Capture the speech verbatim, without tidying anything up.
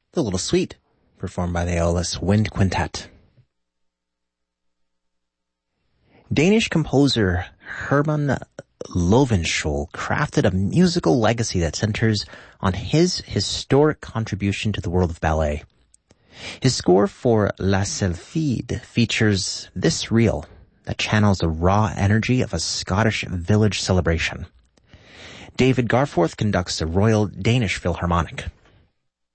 The Little Suite, performed by the Aeolus Wind Quintet. Danish composer Herman Lovenskiold crafted a musical legacy that centers on his historic contribution to the world of ballet. His score for La Sylphide features this reel that channels the raw energy of a Scottish village celebration. David Garforth conducts the Royal Danish Philharmonic.